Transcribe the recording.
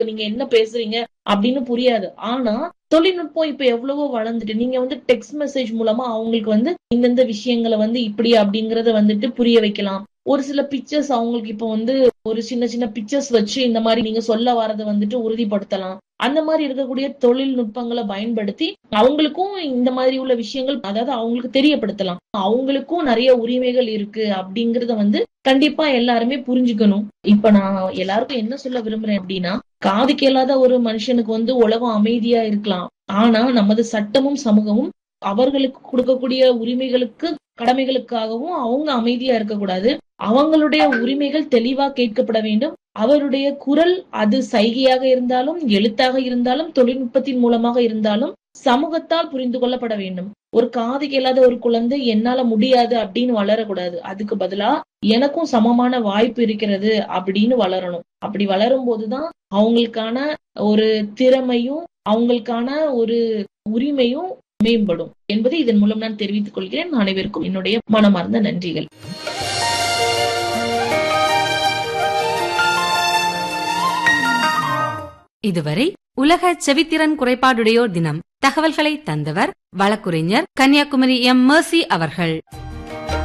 நீங்க என்ன பேசுறீங்க அப்படின்னு புரியாது. ஆனா தொழில்நுட்பம் இப்ப எவ்வளவோ வளர்ந்துட்டு நீங்க டெக்ஸ்ட் மெசேஜ் மூலமா அவங்களுக்கு இந்தந்த விஷயங்களை இப்படி அப்படிங்கறத புரிய வைக்கலாம். ஒரு சில பிக்சர்ஸ் அவங்களுக்கு இப்ப ஒரு சின்ன சின்ன பிக்சர்ஸ் வச்சு இந்த மாதிரி நீங்க சொல்ல வரதை உறுதிப்படுத்தலாம். அந்த மாதிரி இருக்கக்கூடிய தொழில்நுட்பங்களை பயன்படுத்தி அவங்களுக்கும் இந்த மாதிரி உள்ள விஷயங்கள், அதாவது அவங்களுக்கு தெரியப்படுத்தலாம். அவங்களுக்கும் நிறைய உரிமைகள் இருக்கு அப்படிங்கறத கண்டிப்பா எல்லாருமே புரிஞ்சுக்கணும். இப்ப நான் எல்லாருக்கும் என்ன சொல்ல விரும்புறேன் அப்படின்னா, காது கேளாத ஒரு மனுஷனுக்கு உலகம் அமைதியா இருக்கலாம். ஆனா நமது சட்டமும் சமூகமும் அவர்களுக்கு கொடுக்கக்கூடிய உரிமைகளுக்கு கடமைகளுக்காகவும் அவங்க அமைதியா இருக்கக்கூடாது. அவங்களுடைய உரிமைகள் தெளிவா கேட்கப்பட வேண்டும். அவருடைய குரல் அது சைகையாக இருந்தாலும், எழுத்தாக இருந்தாலும், தொழில்நுட்பத்தின் மூலமாக இருந்தாலும் சமூகத்தால் புரிந்து கொள்ளப்பட வேண்டும். ஒரு காது கேளாத ஒரு குழந்தை என்னால முடியாது அப்படின்னு வளரக்கூடாது. அதுக்கு பதிலா எனக்கும் சமமான வாய்ப்பு இருக்கிறது அப்படின்னு வளரணும். அப்படி வளரும் போதுதான் அவங்களுக்கான ஒரு திறமையும் அவங்களுக்கான ஒரு உரிமையும் மேம்படும் என்பதை இதன் மூலம் நான் தெரிவித்துக் கொள்கிறேன். அனைவருக்கும் என்னுடைய மனமார்ந்த நன்றிகள். இதுவரை உலக செவித்திறன் குறைபாடுடையோர் தினம் தகவல்களை தந்தவர் வழக்குரைஞர் கன்னியாகுமரி எம். மெர்சி அவர்கள்.